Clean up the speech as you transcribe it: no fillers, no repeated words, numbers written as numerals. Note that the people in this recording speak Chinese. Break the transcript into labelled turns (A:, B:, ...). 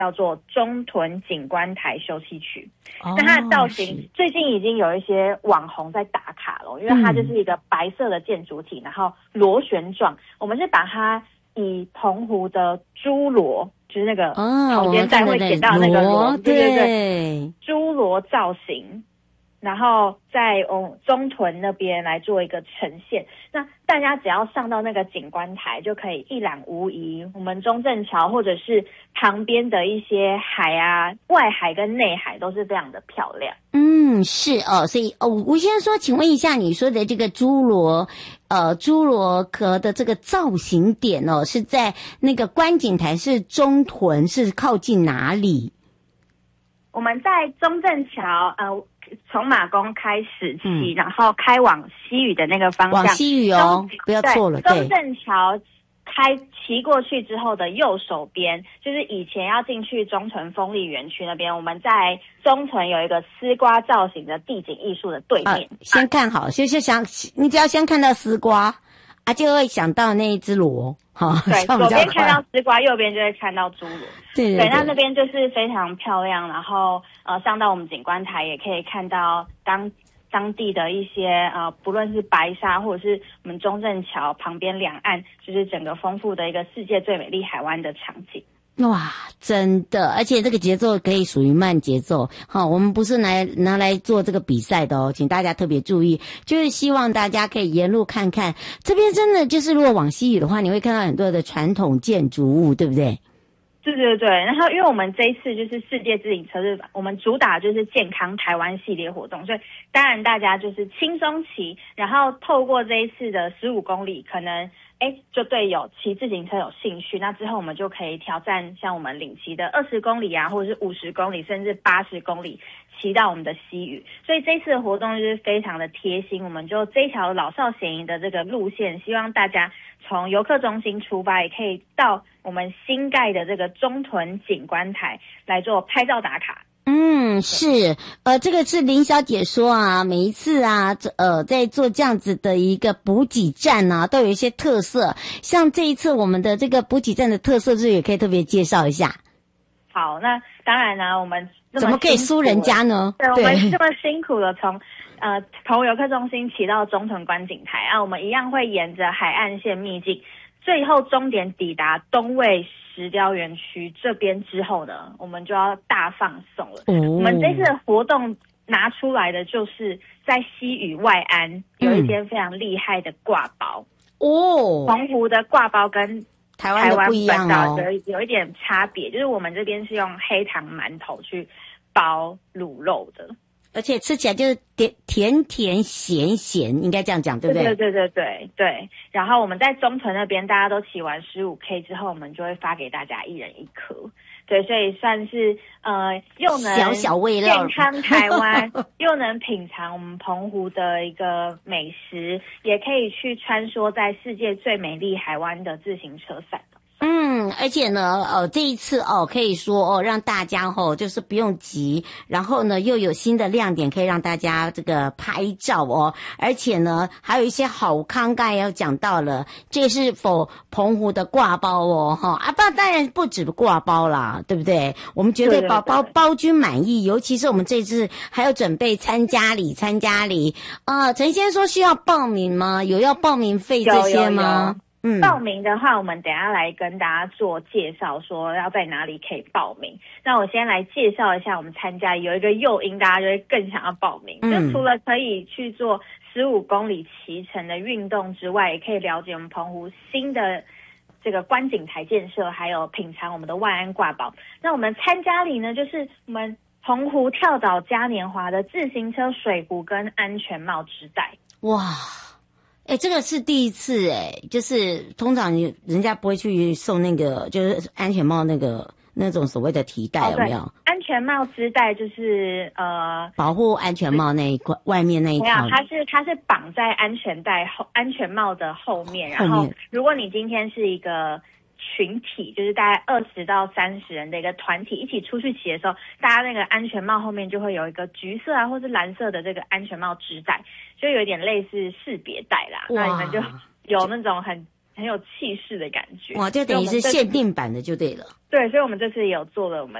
A: 叫做中屯景观台休憩区。那它的造型最近已经有一些网红在打卡了，因为它就是一个白色的建筑体，然后螺旋状。我们是把它以澎湖的猪螺，就是那个草间带会捡到那个螺，对，猪螺造型。然后在中屯那边来做一个呈现，那大家只要上到那个景观台就可以一览无遗，我们中正桥或者是旁边的一些海啊，外海跟内海都是非常的漂亮。
B: 是哦，所以吴先生说，请问一下，你说的这个猪螺壳的这个造型点是在那个观景台，是中屯，是靠近哪里？
A: 我们在中正桥从马公开始骑，然后开往西屿的那个方向。往
B: 西屿不要错了。
A: 对，中正桥骑过去之后的右手边，就是以前要进去中屯风力园区那边，我们在中屯有一个丝瓜造型的地景艺术的对面。
B: 先看好，你只要先看到丝瓜就会想到那一只螺。
A: 对，左边看到丝瓜，右边就会看到猪螺。
B: 对，
A: 那边就是非常漂亮，然后上到我们景观台也可以看到当地的一些不论是白沙或者是我们中正桥旁边两岸，就是整个丰富的一个世界最美丽海湾的场景。
B: 哇，真的，而且这个节奏可以属于慢节奏。我们不是拿来做这个比赛的请大家特别注意，就是希望大家可以沿路看看。这边真的就是如果往西屿的话，你会看到很多的传统建筑物，对不对？
A: 对，然后因为我们这一次就是世界自行车日，我们主打就是健康台湾系列活动，所以当然大家就是轻松骑，然后透过这一次的15公里，可能就对有骑自行车有兴趣，那之后我们就可以挑战像我们领骑的20公里啊，或者是50公里，甚至80公里，骑到我们的西屿。所以这次的活动就是非常的贴心，我们就这一条老少咸宜的这个路线，希望大家从游客中心出发，也可以到我们新盖的这个中屯景观台来做拍照打卡。
B: 是，这个是林小姐说每一次在做这样子的一个补给站都有一些特色，像这一次我们的这个补给站的特色，是也可以特别介绍一下。
A: 好，那当然呢，我们
B: 怎么可以输人家呢？
A: 对，我们这么辛苦的从游客中心骑到中屯观景台我们一样会沿着海岸线秘境，最后终点抵达东卫石雕园区这边之后呢，我们就要大放送了。我们这次的活动拿出来的就是在西屿外岸有一间非常厉害的刈包澎湖的刈包跟台湾
B: 不一样
A: 有一点差别，就是我们这边是用黑糖馒头去包卤肉的，
B: 而且吃起来就是甜甜咸咸，应该这样讲，对不对？
A: 对。然后我们在中屯那边，大家都骑完15K 之后，我们就会发给大家一人1颗。对，所以算是又能
B: 小小味道
A: 健康台湾，又能品尝我们澎湖的一个美食，也可以去穿梭在世界最美丽海湾的自行车赛。
B: 而且呢，这一次可以说让大家就是不用急，然后呢又有新的亮点可以让大家这个拍照而且呢还有一些好康，刚才要讲到了，这是否澎湖的刈包当然不止刈包啦，对不对？我们绝对包君满意，尤其是我们这次还要准备参加礼陈先生说需要报名吗？有要报名费这些吗？
A: 报名的话，我们等一下来跟大家做介绍，说要在哪里可以报名。那我先来介绍一下我们参加有一个诱因，大家就会更想要报名。就除了可以去做15公里骑乘的运动之外，也可以了解我们澎湖新的这个观景台建设，还有品尝我们的万安刈包。那我们参加礼呢，就是我们澎湖跳岛嘉年华的自行车水壶跟安全帽织带。
B: 哇！这个是第一次就是通常人家不会去送那个就是安全帽那种所谓的提带，有没有？
A: 安全帽织带就是
B: 保护安全帽那一块外面那一套。
A: 它是绑在安全帽的后面，然后如果你今天是一个群体，就是大概20到30人的一个团体一起出去骑的时候，大家那个安全帽后面就会有一个橘色或是蓝色的这个安全帽织带，就有点类似识别带啦。那你们就有那种很很有气势的感觉。
B: 哇，这等于是限定版的就对了。
A: 对，所以我们这次也有做了我们